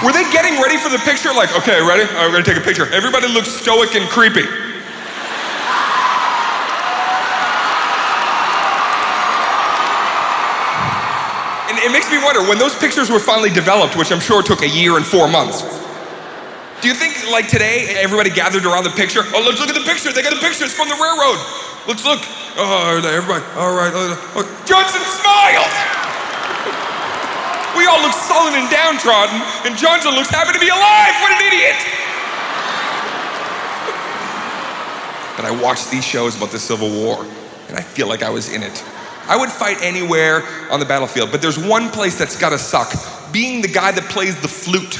Were they getting ready for the picture? Like, okay, ready? All right, we're gonna take a picture. Everybody looks stoic and creepy. And it makes me wonder, when those pictures were finally developed, which I'm sure took a year and 4 months, do you think, like today, everybody gathered around the picture? Oh, let's look at the picture. They got the pictures from the railroad. Let's look. Oh, everybody. All right. Johnson smiled. We all look sullen and downtrodden, and Johnson looks happy to be alive. What an idiot. But I watched these shows about the Civil War, and I feel like I was in it. I would fight anywhere on the battlefield, but there's one place that's gotta suck. Being the guy that plays the flute.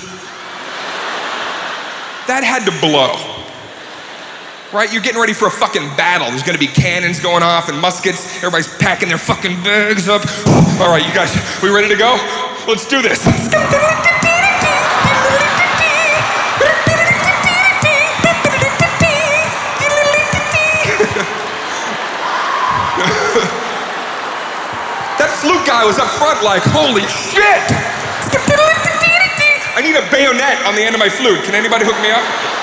That had to blow. Right? You're getting ready for a fucking battle. There's gonna be cannons going off and muskets. Everybody's packing their fucking bags up. All right, you guys, we ready to go? Let's do this. That flute guy was up front like, holy shit! I need a bayonet on the end of my flute. Can anybody hook me up?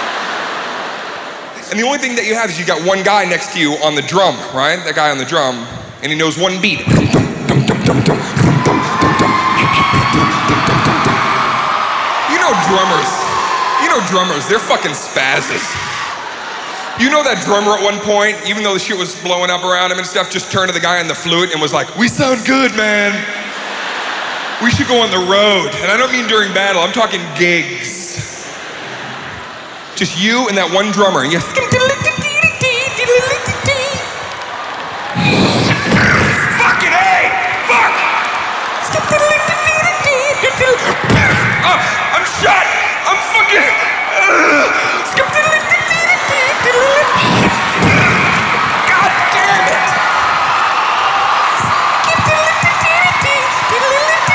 And the only thing that you have is you got one guy next to you on the drum, right? That guy on the drum, and he knows one beat. You know drummers, they're fucking spazzes. You know that drummer at one point, even though the shit was blowing up around him and stuff, just turned to the guy on the flute and was like, we sound good, man. We should go on the road. And I don't mean during battle, I'm talking gigs. Just you and that one drummer. And you